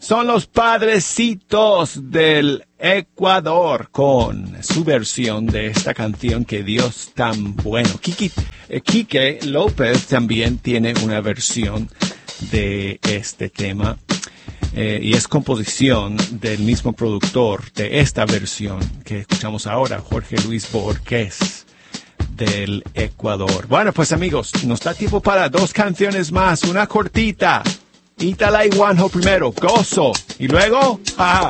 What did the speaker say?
Son los Padrecitos del Ecuador con su versión de esta canción Que Dios tan bueno. Quique López también tiene una versión de este tema y es composición del mismo productor de esta versión que escuchamos ahora, Jorge Luis Borges del Ecuador. Bueno, pues amigos, nos da tiempo para 2 canciones más, una cortita. Ítala y Juanjo primero, Gozo, y luego,